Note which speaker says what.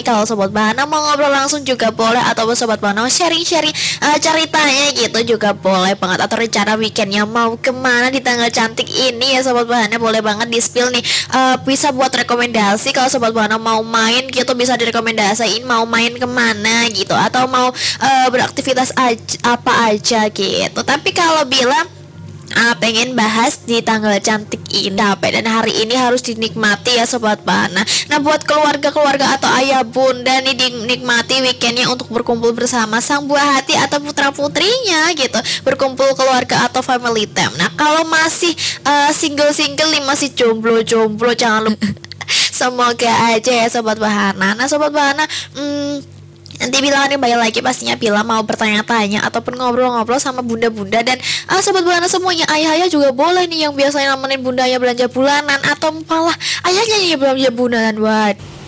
Speaker 1: Kalau Sobat Bahana mau ngobrol langsung juga boleh, atau Sobat Bahana mau sharing-sharing ceritanya gitu juga boleh banget, atau rencana weekendnya mau kemana di tanggal cantik ini ya Sobat Bahana, boleh banget di spill nih. Bisa buat rekomendasi kalau Sobat Bahana mau main gitu, bisa direkomendasiin mau main kemana gitu, atau mau beraktivitas apa aja gitu. Tapi kalau bilang pengen bahas di tanggal cantik ini apa, dan hari ini harus dinikmati ya Sobat Bana. Nah, buat keluarga-keluarga atau ayah bunda nih, dinikmati weekendnya untuk berkumpul bersama sang buah hati atau putra putrinya gitu, berkumpul keluarga atau family time. Nah, kalau masih single-single nih, masih jomblo-jomblo, jangan lupa semoga aja ya Sobat Bahana. Nah Sobat Bahana, nanti Bila akan kembali lagi pastinya Bila mau bertanya-tanya ataupun ngobrol-ngobrol sama bunda-bunda, dan Sobat Bahana semuanya, ayah-ayah juga boleh nih yang biasanya nemenin bundanya belanja bulanan, atau malah ayahnya yang belanja bulanan. Waduh,